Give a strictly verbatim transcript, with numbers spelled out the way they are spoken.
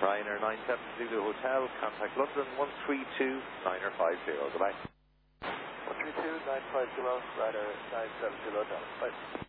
Ryanair nine seven Zulu Hotel, contact London one three two nine five zero. Goodbye. one three two nine five zero, Ryanair nine seven Zulu Hotel. Bye.